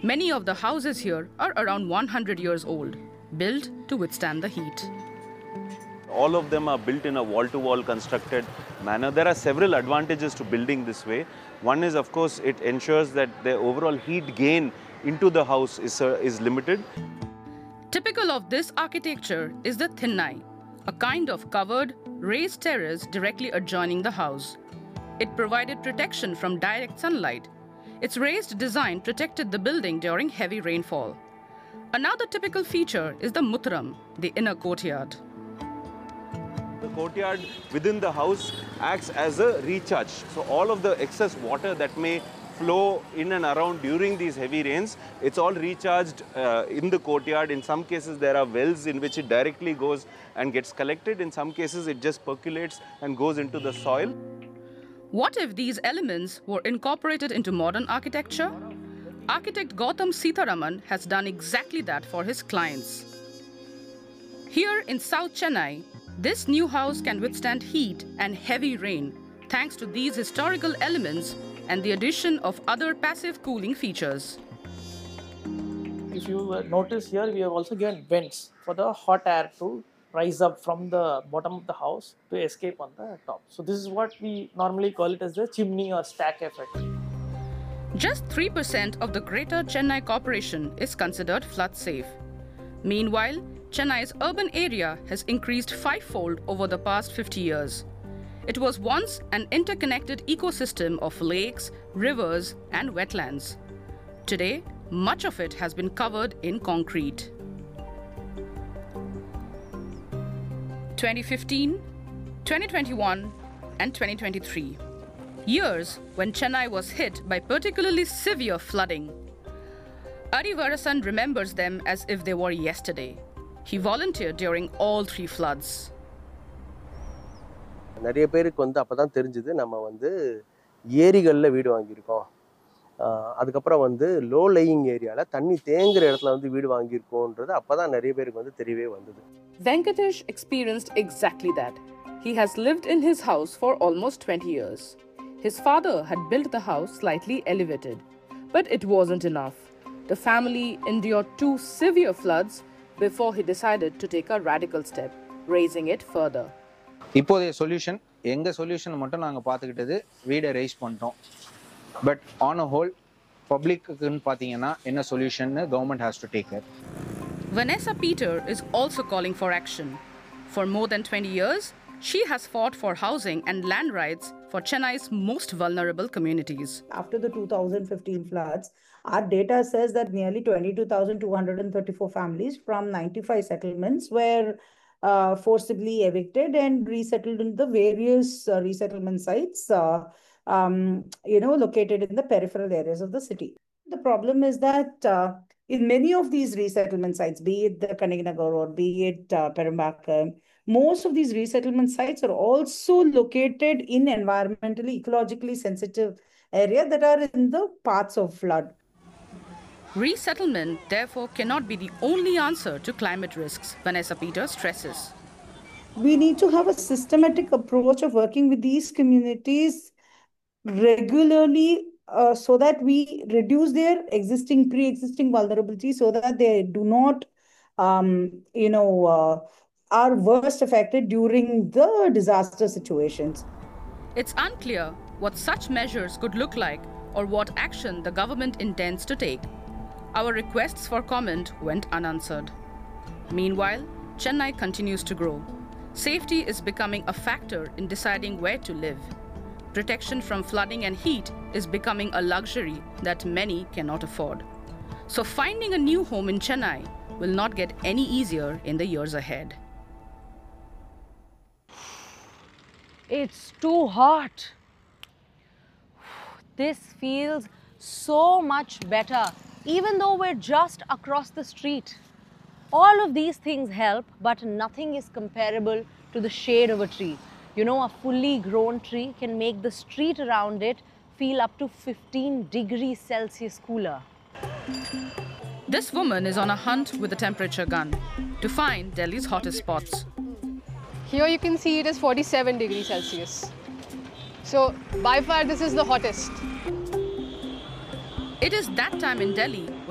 Many of the houses here are around 100 years old, built to withstand the heat. All of them are built in a wall-to-wall constructed manner. There are several advantages to building this way. One is, of course, it ensures that the overall heat gain into the house is limited. Typical of this architecture is the thinnai, a kind of covered, raised terrace directly adjoining the house. It provided protection from direct sunlight. Its raised design protected the building during heavy rainfall. Another typical feature is the mutram, the inner courtyard. The courtyard within the house acts as a recharge. So all of the excess water that may flow in and around during these heavy rains, it's all recharged in the courtyard. In some cases, there are wells in which it directly goes and gets collected. In some cases, it just percolates and goes into the soil. What if these elements were incorporated into modern architecture? Architect Gautam Sitharaman has done exactly that for his clients. Here in South Chennai, this new house can withstand heat and heavy rain thanks to these historical elements and the addition of other passive cooling features. If you notice here, we have also given vents for the hot air to rise up from the bottom of the house to escape on the top. So this is what we normally call it as the chimney or stack effect. Just 3% of the Greater Chennai Corporation is considered flood safe. Meanwhile, Chennai's urban area has increased fivefold over the past 50 years. It was once an interconnected ecosystem of lakes, rivers, and wetlands. Today, much of it has been covered in concrete. 2015, 2021, and 2023. Years when Chennai was hit by particularly severe flooding. Arivarasan remembers them as if they were yesterday. He volunteered during all three floods. நிறைய பேருக்கு அப்பதான் தெரிஞ்சது நம்ம ஏரிகள்ல வீடு வாங்கியிருக்கோம். அதுக்கப்புறம் low laying ஏரியால தண்ணி தேங்குற இடத்துல வீடு வாங்கியிருக்கோம்ன்றது அப்பதான் நிறைய பேருக்கு தெரியவே வந்தது. Venkatesh experienced exactly that. He has lived in his house for almost 20 years. His father had built the house slightly elevated, but it wasn't enough. The family endured 2 severe floods before he decided to take a radical step, raising it further. இப்போதைய solution எங்க solution மட்டும் நாங்க பாத்துக்கிட்டது வீடை rice பண்ணிட்டோம். But on a whole பப்ளிக்குன்னு பாத்தீங்கன்னா என்ன solution government has to take care. Vanessa Peter is also calling for action. For more than 20 years, she has fought for housing and land rights for Chennai's most vulnerable communities. After the 2015 floods, our data says that nearly 22,234 families from 95 settlements were forcibly evicted and resettled in the various resettlement sites, located in the peripheral areas of the city. The problem is that in many of these resettlement sites, be it the Kaniganagar or be it Perambakam, most of these resettlement sites are also located in environmentally, ecologically sensitive areas that are in the paths of flood. Resettlement, therefore, cannot be the only answer to climate risks, Vanessa Peter stresses. We need to have a systematic approach of working with these communities regularly so that we reduce their pre-existing vulnerability so that they do not, are worst affected during the disaster situations. It's unclear what such measures could look like or what action the government intends to take. Our requests for comment went unanswered. Meanwhile, Chennai continues to grow. Safety is becoming a factor in deciding where to live. Protection from flooding and heat is becoming a luxury that many cannot afford. So finding a new home in Chennai will not get any easier in the years ahead. It's too hot. This feels so much better, even though we're just across the street. All of these things help, but nothing is comparable to the shade of a tree. You know, a fully grown tree can make the street around it feel up to 15 degrees Celsius cooler. This woman is on a hunt with a temperature gun to find Delhi's hottest spots. Here you can see it is 47 degrees Celsius. So by far this is the hottest. It is that time in Delhi